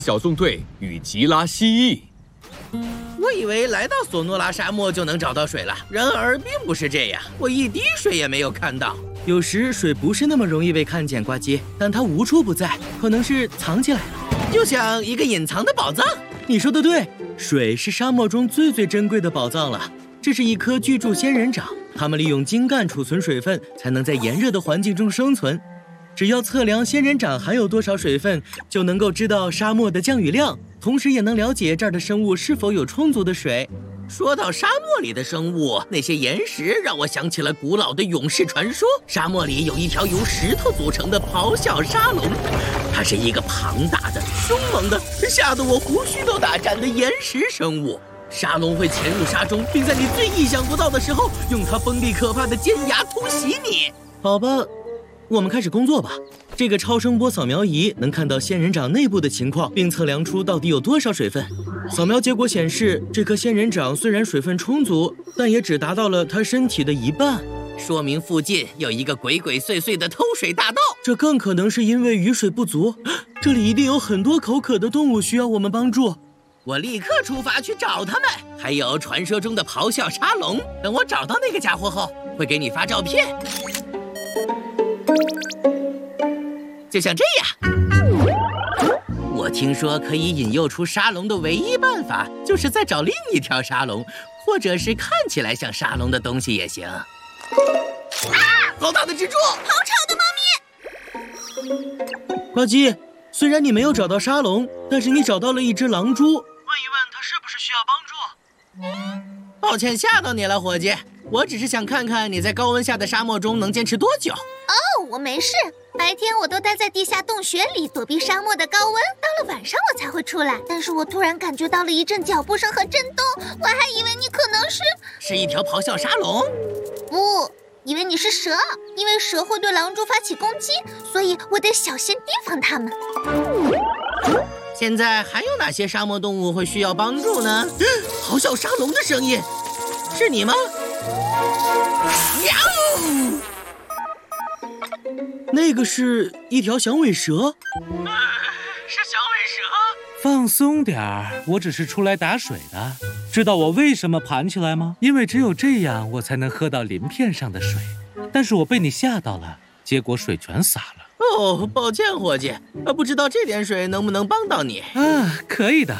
小纵队与吉拉蜥蜴。 我以为来到索诺拉沙漠就能找到水了，然而并不是这样，我一滴水也没有看到。 有时水不是那么容易被看见，呱唧，但它无处不在，可能是藏起来了， 就像一个隐藏的宝藏。 你说的对，水是沙漠中最珍贵的宝藏了。这是一颗巨柱仙人掌，它们利用茎干储存水分，才能在炎热的环境中生存。只要测量仙人掌含有多少水分，就能够知道沙漠的降雨量，同时也能了解这儿的生物是否有充足的水。 说到沙漠里的生物，那些岩石让我想起了古老的勇士传说。沙漠里有一条由石头组成的咆哮沙龙，它是一个庞大的、凶猛的、吓得我胡须都打颤的岩石生物。沙龙会潜入沙中，并在你最意想不到的时候，用它锋利可怕的尖牙突袭你。 好吧，我们开始工作吧。这个超声波扫描仪能看到仙人掌内部的情况，并测量出到底有多少水分。扫描结果显示，这颗仙人掌虽然水分充足，但也只达到了它身体的一半， 说明附近有一个鬼鬼祟祟的偷水大盗。 这更可能是因为雨水不足，这里一定有很多口渴的动物需要我们帮助。 我立刻出发去找他们，还有传说中的咆哮沙龙。等我找到那个家伙后，会给你发照片。就像这样。我听说可以引诱出沙龙的唯一办法，就是再找另一条沙龙，或者是看起来像沙龙的东西也行。啊！好大的蜘蛛！ 好吵的猫咪！ 呱唧，虽然你没有找到沙龙，但是你找到了一只狼蛛。问一问它是不是需要帮助？ 抱歉吓到你了，伙计。我只是想看看你在高温下的沙漠中能坚持多久。 哦，我没事。白天我都待在地下洞穴里躲避沙漠的高温，到了晚上我才会出来。但是我突然感觉到了一阵脚步声和震动，我还以为你可能是一条咆哮沙龙。 不，以为你是蛇，因为蛇会对狼蛛发起攻击，所以我得小心提防它们。 现在还有哪些沙漠动物会需要帮助呢？咆哮沙龙的声音，是你吗？喵！ 那个是一条响尾蛇。 是响尾蛇。放松点儿，我只是出来打水的。知道我为什么盘起来吗？因为只有这样，我才能喝到鳞片上的水。但是我被你吓到了，结果水全洒了。 哦，抱歉，伙计，不知道这点水能不能帮到你？ 可以的。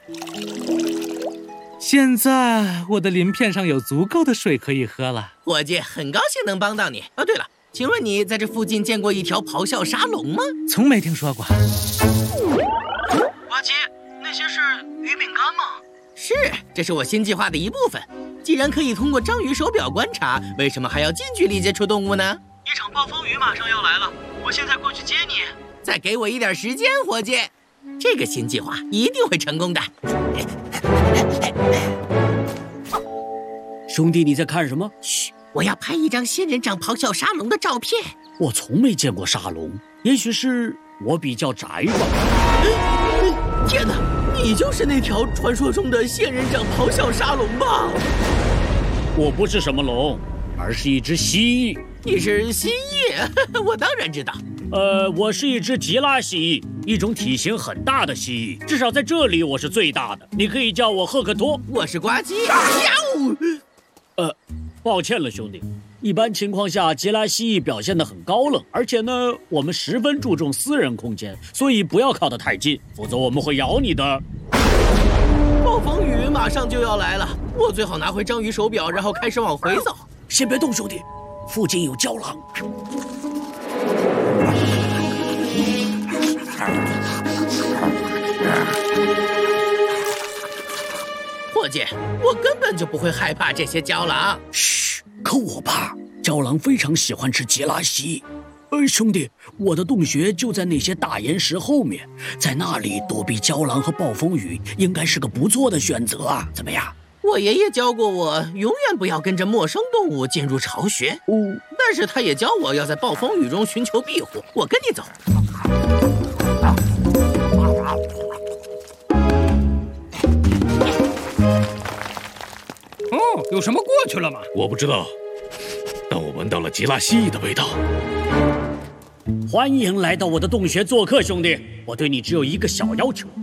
现在我的鳞片上有足够的水可以喝了。 伙计，很高兴能帮到你。对了，请问你在这附近见过一条咆哮沙龙吗？ 从没听说过。 呱唧，那些是鱼饼干吗？ 是，这是我新计划的一部分。既然可以通过章鱼手表观察，为什么还要近距离接触动物呢？ 一场暴风雨马上要来了，我现在过去接你。 再给我一点时间，伙计，这个新计划一定会成功的。 兄弟，你在看什么？ 嘘，我要拍一张仙人掌咆哮沙龙的照片。 我从没见过沙龙，也许是我比较宅吧。 天哪，你就是那条传说中的仙人掌咆哮沙龙吧？ 我不是什么龙，而是一只蜥蜴。 你是蜥蜴？我当然知道。 我是一只吉拉蜥蜴，一种体型很大的蜥蜴，至少在这里我是最大的。你可以叫我赫克托。 我是呱唧。 抱歉了，兄弟。一般情况下，吉拉蜥蜴表现得很高冷，而且呢，我们十分注重私人空间，所以不要靠得太近，否则我们会咬你的。 暴风雨马上就要来了，我最好拿回章鱼手表，然后开始往回走。 先别动，兄弟，附近有郊狼。 伙计，我根本就不会害怕这些郊狼。 嘘，可我怕。郊狼非常喜欢吃吉拉蜥蜴。兄弟，我的洞穴就在那些大岩石后面，在那里躲避郊狼和暴风雨，应该是个不错的选择啊！怎么样？ 我爷爷教过我，永远不要跟着陌生动物进入巢穴。但是他也教我要在暴风雨中寻求庇护。我跟你走。 有什么过去了吗？ 我不知道，但我闻到了吉拉蜥蜴的味道。 欢迎来到我的洞穴做客，兄弟。我对你只有一个小要求，